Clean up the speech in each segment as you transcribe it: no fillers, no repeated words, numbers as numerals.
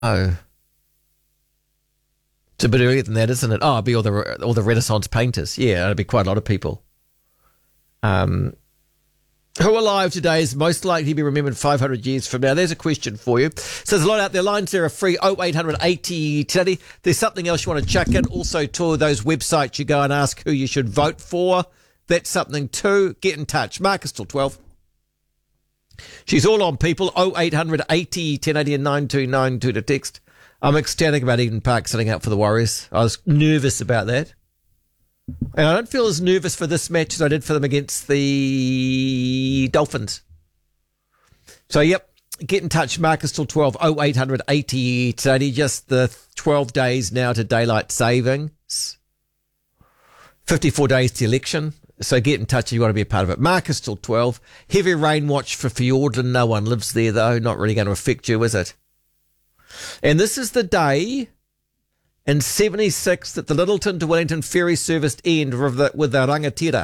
Oh, it's a bit earlier than that, isn't it? Oh, it'd be all the Renaissance painters. Yeah, it'd be quite a lot of people. Who alive today is most likely to be remembered 500 years from now? There's a question for you. So there's a lot out there. Lines there are free. 0800 80 1080. There's something else you want to chuck in. Also, to those websites you go and ask who you should vote for. That's something too. Get in touch. Marcus till 12. She's all on, people. 0800 80 1080 and 9292 to text. I'm ecstatic about Eden Park sitting out for the Warriors. I was nervous about that. And I don't feel as nervous for this match as I did for them against the Dolphins. So, yep, get in touch. Marcus till 12. 0800 80 1080. Just the 12 days now to daylight savings. 54 days to election. So get in touch if you want to be a part of it. Marcus till 12. Heavy rain watch for Fiordland. No one lives there, though. Not really going to affect you, is it? And this is the day in 76 that the Littleton to Wellington ferry service ended with the Rangatira.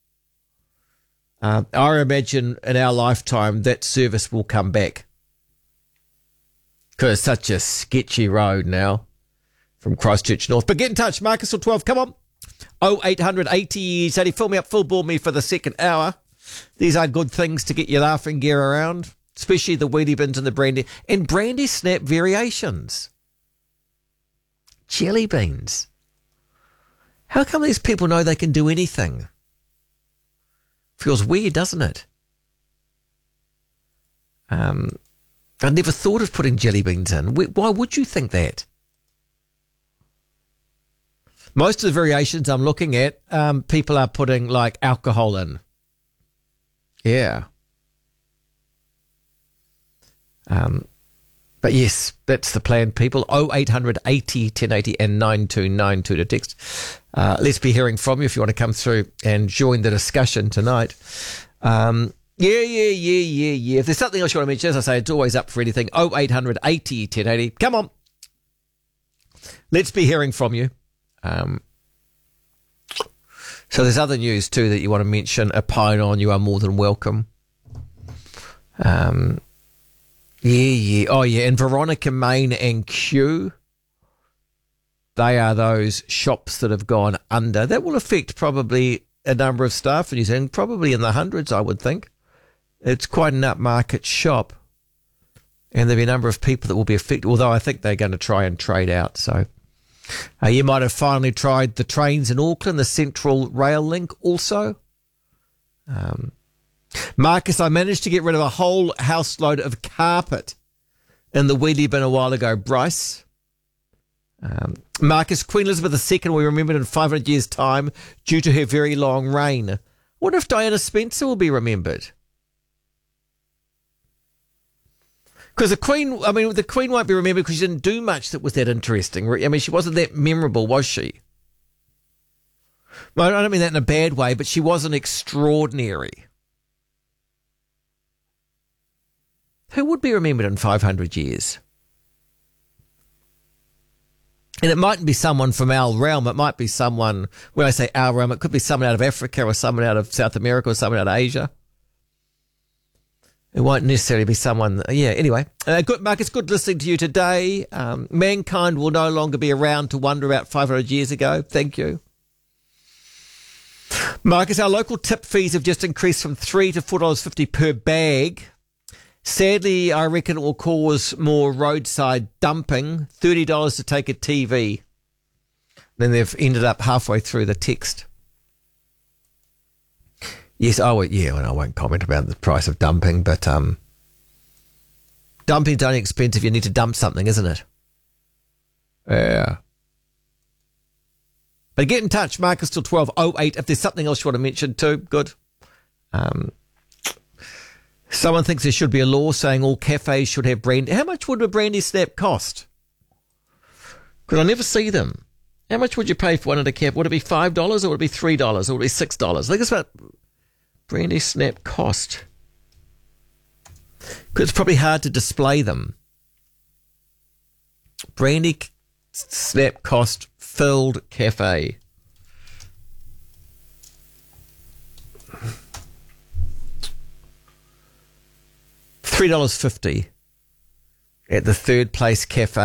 I imagine in our lifetime that service will come back. Because it's such a sketchy road now from Christchurch North. But get in touch. Marcus till 12. Come on. 0800 80 80. Fill me up, full bore me for the second hour. These are good things to get your laughing gear around, especially the wheatie bins and the brandy. And brandy snap variations. Jelly beans. How come these people know they can do anything? Feels weird, doesn't it? I never thought of putting jelly beans in. Why would you think that? Most of the variations I'm looking at, people are putting like alcohol in. Yeah. But yes, that's the plan, people. 0800 80 1080 and 9292 to text. Let's be hearing from you if you want to come through and join the discussion tonight. Yeah. If there's something else you want to mention, as I say, it's always up for anything. 0800 80 1080. Come on. Let's be hearing from you. So there's other news too that you want to mention, opine on. You are more than welcome. Yeah. Oh, yeah. And Veronica Main and Q, they are those shops that have gone under. That will affect probably a number of staff in New Zealand, probably in the hundreds, I would think. It's quite an upmarket shop. And there'll be a number of people that will be affected, although I think they're going to try and trade out. So you might have finally tried the trains in Auckland, the Central Rail Link also. Marcus, I managed to get rid of a whole house load of carpet in the wheelie bin a while ago. Bryce. Marcus, Queen Elizabeth II will be remembered in 500 years' time due to her very long reign. What if Diana Spencer will be remembered? Because the Queen won't be remembered because she didn't do much that was that interesting. I mean, she wasn't that memorable, was she? Well, I don't mean that in a bad way, but she wasn't extraordinary. Who would be remembered in 500 years? And it mightn't be someone from our realm. It might be someone, when I say our realm, it could be someone out of Africa or someone out of South America or someone out of Asia. It won't necessarily be someone. Yeah, anyway. Good, Marcus, good listening to you today. Mankind will no longer be around to wonder about 500 years ago. Thank you. Marcus, our local tip fees have just increased from $3 to $4.50 per bag. Sadly, I reckon it will cause more roadside dumping. $30 to take a TV. Then they've ended up halfway through the text. Yes, I won't comment about the price of dumping, but dumping's only expensive if you need to dump something, isn't it? Yeah. But get in touch, Marcus, till 12:08. If there's something else you want to mention too, good. Someone thinks there should be a law saying all cafes should have brandy. How much would a brandy snap cost? Because I never see them. How much would you pay for one at a cafe? Would it be $5 or would it be $3 or would it be $6? I think it's about brandy snap cost. Because it's probably hard to display them. Brandy snap cost filled cafe. $3.50. at the Third Place Cafe.